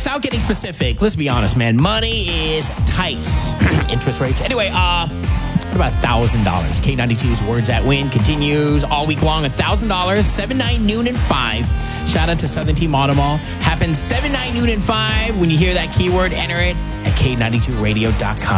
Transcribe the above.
without getting specific, let's be honest, man. Money is tight. Interest rates. Anyway, what about $1,000? K92's Words That Win continues all week long. $1,000, 7, 9, noon, and 5. Shout out to Southern Team Auto Mall. Happens 7, 9, noon, and 5. When you hear that keyword, enter it at K92radio.com.